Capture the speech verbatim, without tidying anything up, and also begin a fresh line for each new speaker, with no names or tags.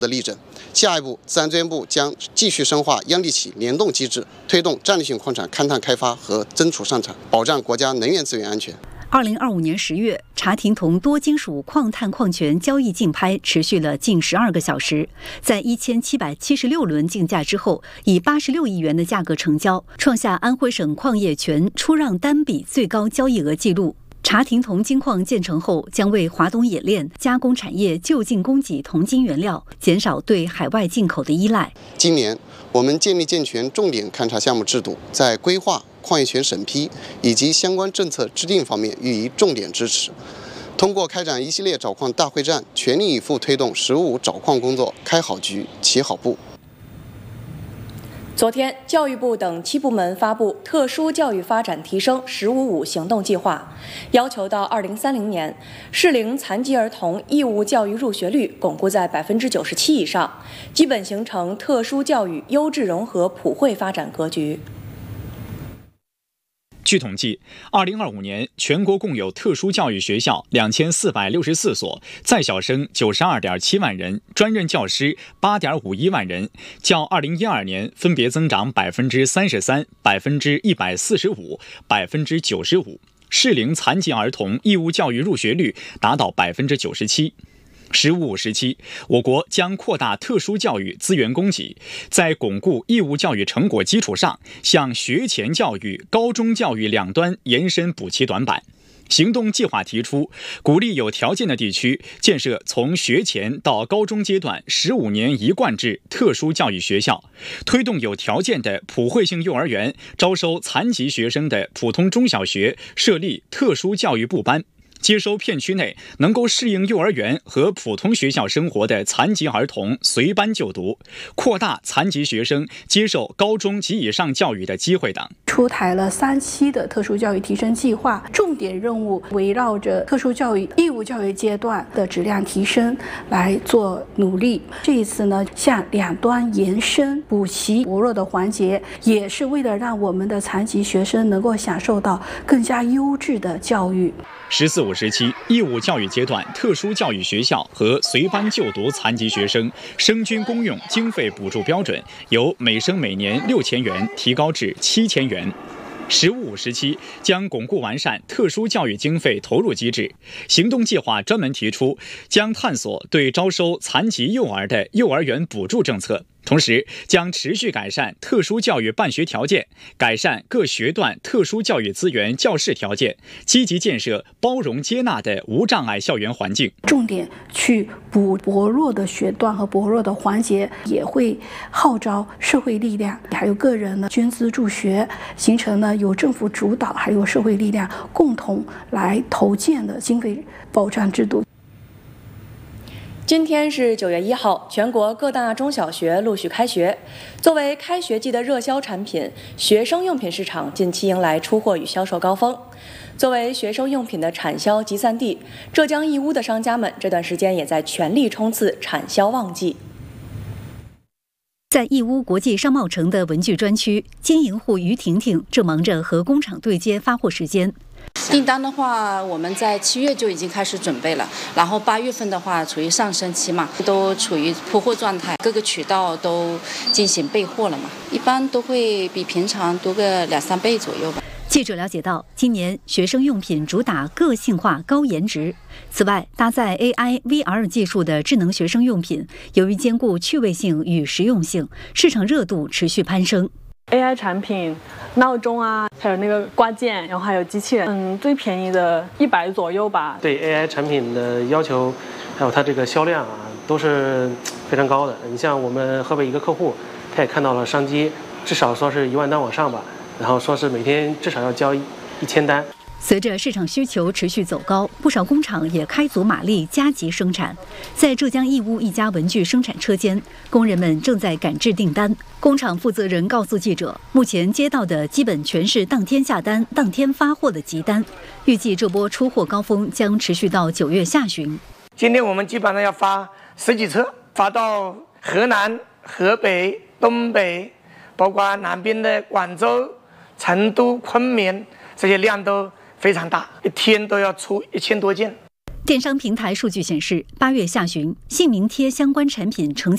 的例证。下一步，自然资源部将继续深化央地企联动机制，推动战略性矿产勘探开发和增储上产，保障国家能源资源安全。
二零二五年十月，查廷铜多金属矿探矿权交易竞拍持续了近十二个小时，在一千七百七十六轮竞价之后，以八十六亿元的价格成交，创下安徽省矿业权出让单笔最高交易额纪录。查廷铜金矿建成后，将为华东冶炼加工产业就近供给铜金原料，减少对海外进口的依赖。
今年，我们建立健全重点勘查项目制度，在规划、矿业权审批以及相关政策制定方面予以重点支持。通过开展一系列找矿大会战，全力以赴推动“十五五”找矿工作开好局、起好步。
昨天，教育部等七部门发布特殊教育发展提升“十五五”行动计划，要求到二零三零年，适龄残疾儿童义务教育入学率巩固在百分之九十七以上，基本形成特殊教育优质融合普惠发展格局。
据统计，二零二五年全国共有特殊教育学校两千四百六十四所，在校生九十二点七万人，专任教师八点五一万人，较二零一二年分别增长百分之三十三、百分之一百四十五、百分之九十五。适龄残疾儿童义务教育入学率达到百分之九十七。十五五时期，我国将扩大特殊教育资源供给，在巩固义务教育成果基础上，向学前教育、高中教育两端延伸补齐短板。行动计划提出，鼓励有条件的地区建设从学前到高中阶段十五年一贯制特殊教育学校，推动有条件的普惠性幼儿园招收残疾学生的普通中小学设立特殊教育部班，接收片区内能够适应幼儿园和普通学校生活的残疾儿童随班就读，扩大残疾学生接受高中及以上教育的机会等。
出台了三期的特殊教育提升计划，重点任务围绕着特殊教育义务教育阶段的质量提升来做努力。这一次呢，向两端延伸补齐薄弱的环节，也是为了让我们的残疾学生能够享受到更加优质的教育。
十四五时期，义务教育阶段特殊教育学校和随班就读残疾学生生均公用经费补助标准由每生每年六千元提高至七千元。十五五时期将巩固完善特殊教育经费投入机制。行动计划专门提出，将探索对招收残疾幼儿的幼儿园补助政策，同时将持续改善特殊教育办学条件，改善各学段特殊教育资源教室条件，积极建设包容接纳的无障碍校园环境。
重点去补薄弱的学段和薄弱的环节，也会号召社会力量还有个人呢捐资助学，形成呢由政府主导还有社会力量共同来投建的经费保障制度。
今天是九月一号，全国各大中小学陆续开学。作为开学季的热销产品，学生用品市场近期迎来出货与销售高峰。作为学生用品的产销集散地，浙江义乌的商家们这段时间也在全力冲刺产销旺季。
在义乌国际商贸城的文具专区，经营户于婷婷正忙着和工厂对接发货时间。
订单的话，我们在七月就已经开始准备了，然后八月份的话处于上升期嘛，都处于铺货状态，各个渠道都进行备货了嘛，一般都会比平常多个两三倍左右吧。
记者了解到，今年学生用品主打个性化、高颜值。此外，搭载 A I、V R 技术的智能学生用品，由于兼顾趣味性与实用性，市场热度持续攀升。
A I 产品、闹钟啊，还有那个挂件，然后还有机器人，嗯，最便宜的一百左右吧。
对 A I 产品的要求，还有它这个销量啊，都是非常高的。你像我们河北一个客户，他也看到了商机，至少说是一万单往上吧。然后说是每天至少要交一千单。
随着市场需求持续走高，不少工厂也开足马力加急生产。在浙江义乌一家文具生产车间，工人们正在赶制订单。工厂负责人告诉记者，目前接到的基本全是当天下单、当天发货的急单，预计这波出货高峰将持续到九月下旬。
今天我们基本上要发十几车，发到河南、河北、东北，包括南边的广州、成都、昆明，这些量都非常大，一天都要出一千多件。
电商平台数据显示，八月下旬，姓名贴相关产品成交